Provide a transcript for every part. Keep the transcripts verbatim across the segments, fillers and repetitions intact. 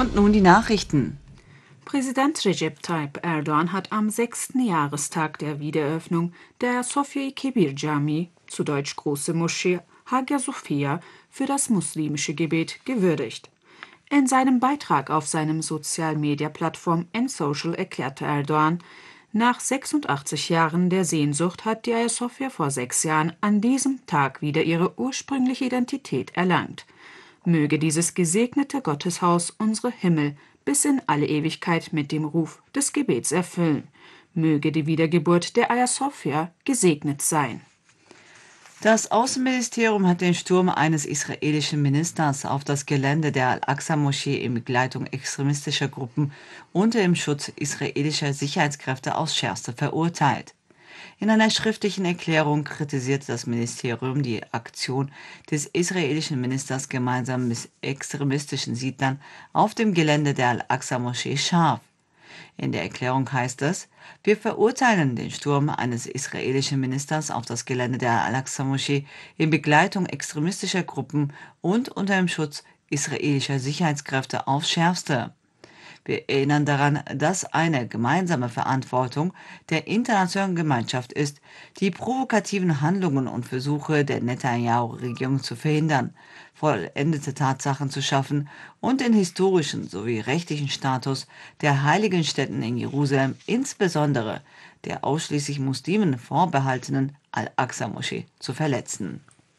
Und nun die Nachrichten. Präsident Recep Tayyip Erdogan hat am sechsten Jahrestag der Wiedereröffnung der Sofia-i Kebir Camii, zu Deutsch Große Moschee Hagia Sophia, für das muslimische Gebet gewürdigt. In seinem Beitrag auf seinem Social-Media-Plattform N-Social erklärte Erdogan, nach sechsundachtzig Jahren der Sehnsucht hat die Hagia Sophia vor sechs Jahren an diesem Tag wieder ihre ursprüngliche Identität erlangt. Möge dieses gesegnete Gotteshaus unsere Himmel bis in alle Ewigkeit mit dem Ruf des Gebets erfüllen. Möge die Wiedergeburt der Hagia Sophia gesegnet sein. Das Außenministerium hat den Sturm eines israelischen Ministers auf das Gelände der Al-Aqsa-Moschee in Begleitung extremistischer Gruppen unter dem Schutz israelischer Sicherheitskräfte aufs Schärfste verurteilt. In einer schriftlichen Erklärung kritisierte das Ministerium die Aktion des israelischen Ministers gemeinsam mit extremistischen Siedlern auf dem Gelände der Al-Aqsa-Moschee scharf. In der Erklärung heißt es: Wir verurteilen den Sturm eines israelischen Ministers auf das Gelände der Al-Aqsa-Moschee in Begleitung extremistischer Gruppen und unter dem Schutz israelischer Sicherheitskräfte aufs Schärfste. Wir erinnern daran, dass eine gemeinsame Verantwortung der internationalen Gemeinschaft ist, die provokativen Handlungen und Versuche der Netanyahu-Regierung zu verhindern, vollendete Tatsachen zu schaffen und den historischen sowie rechtlichen Status der heiligen Stätten in Jerusalem, insbesondere der ausschließlich Muslimen vorbehaltenen Al-Aqsa-Moschee, zu verletzen.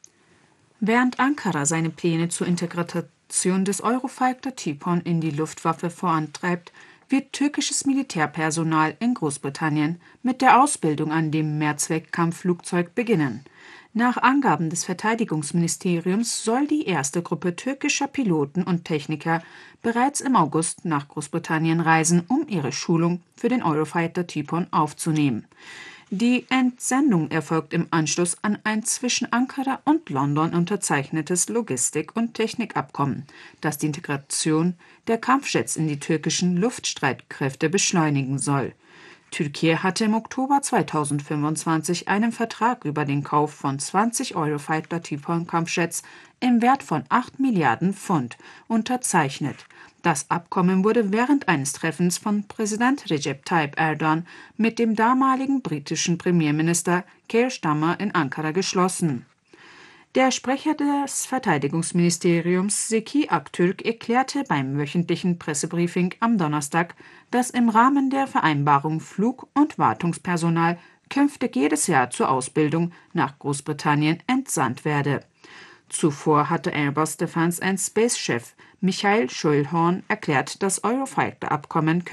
Während Ankara seine Pläne zur Integration des Eurofighter-Typon in die Luftwaffe vorantreibt, wird türkisches Militärpersonal in Großbritannien mit der Ausbildung an dem Mehrzweck-Kampfflugzeug beginnen. Nach Angaben des Verteidigungsministeriums soll die erste Gruppe türkischer Piloten und Techniker bereits im August nach Großbritannien reisen, um ihre Schulung für den Eurofighter-Typon aufzunehmen. Die Entsendung erfolgt im Anschluss an ein zwischen Ankara und London unterzeichnetes Logistik- und Technikabkommen, das die Integration der Kampfjets in die türkischen Luftstreitkräfte beschleunigen soll. Türkei hatte im Oktober zweitausendfünfundzwanzig einen Vertrag über den Kauf von zwanzig Eurofighter-Typon-Kampfjets im Wert von acht Milliarden Pfund unterzeichnet. Das Abkommen wurde während eines Treffens von Präsident Recep Tayyip Erdogan mit dem damaligen britischen Premierminister Keir Starmer in Ankara geschlossen. Der Sprecher des Verteidigungsministeriums Zeki Aktürk erklärte beim wöchentlichen Pressebriefing am Donnerstag, dass im Rahmen der Vereinbarung Flug- und Wartungspersonal künftig jedes Jahr zur Ausbildung nach Großbritannien entsandt werde. Zuvor hatte Airbus Defence and Space-Chef Michael Schulhorn erklärt, das Eurofighter-Abkommen